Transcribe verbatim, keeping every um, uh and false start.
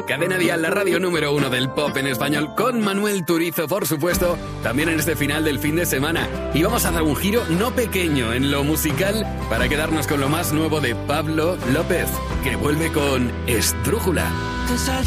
Cadena Dial, la radio número uno del pop en español, con Manuel Turizo, por supuesto, también en este final del fin de semana. Y vamos a dar un giro no pequeño en lo musical para quedarnos con lo más nuevo de Pablo López, que vuelve con Esdrújula.